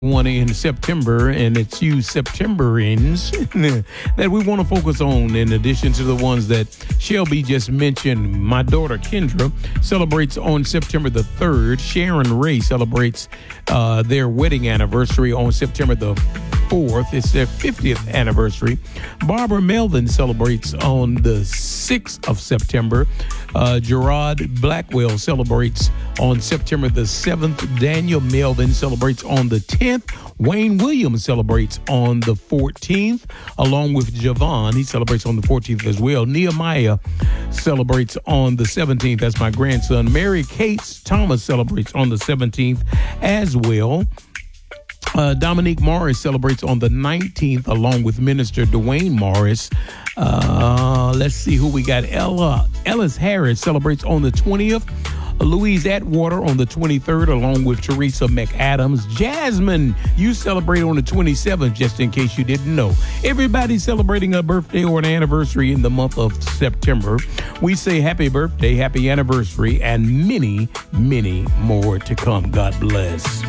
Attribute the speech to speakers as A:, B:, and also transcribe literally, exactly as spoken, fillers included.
A: one in September, and it's you Septemberans that we want to focus on in addition to the ones that Shelby just mentioned. My daughter Kendra celebrates on September the third. Sharon Ray celebrates uh, their wedding anniversary on September the fourth. It's their fiftieth anniversary. Barbara Melvin celebrates on the sixth of September. Uh, Gerard Blackwell celebrates on September the seventh. Daniel Melvin celebrates on the tenth. Wayne Williams celebrates on the fourteenth, along with Javon. He celebrates on the fourteenth as well. Nehemiah celebrates on the seventeenth. That's my grandson. Mary Kate Thomas celebrates on the seventeenth as well. Uh, Dominique Morris celebrates on the nineteenth, along with Minister Dwayne Morris. Uh, let's see who we got. Ella Ellis Harris celebrates on the twentieth. Louise Atwater on the twenty-third, along with Teresa McAdams. Jasmine, you celebrate on the twenty-seventh, just in case you didn't know. Everybody's celebrating a birthday or an anniversary in the month of September. We say happy birthday, happy anniversary, and many, many more to come. God bless.